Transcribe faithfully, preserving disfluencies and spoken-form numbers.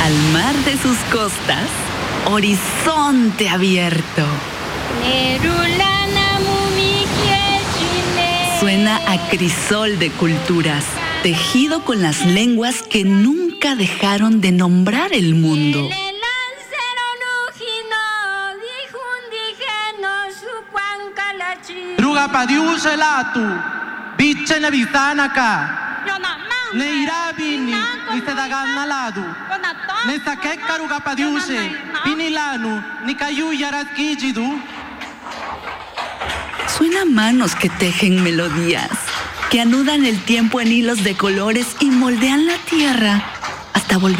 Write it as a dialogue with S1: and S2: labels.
S1: al mar de sus costas, horizonte abierto. Suena a crisol de culturas, tejido con las lenguas que nunca dejaron de nombrar el mundo.
S2: Rugapadiuselatu, bichene bisanaka, neirabini, isedaganaladu, nesakeka rugapadiuse, pinilanu, nikayuyaraskijidu.
S1: Suena a manos que tejen melodías, que anudan el tiempo en hilos de colores y moldean la tierra hasta volver